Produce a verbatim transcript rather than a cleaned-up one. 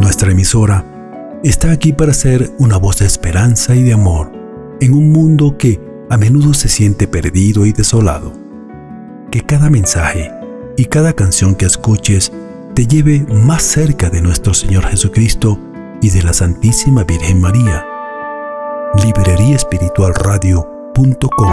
Nuestra emisora está aquí para ser una voz de esperanza y de amor en un mundo que a menudo se siente perdido y desolado. Que cada mensaje y cada canción que escuches te lleve más cerca de nuestro Señor Jesucristo y de la Santísima Virgen María. librería espiritual radio punto com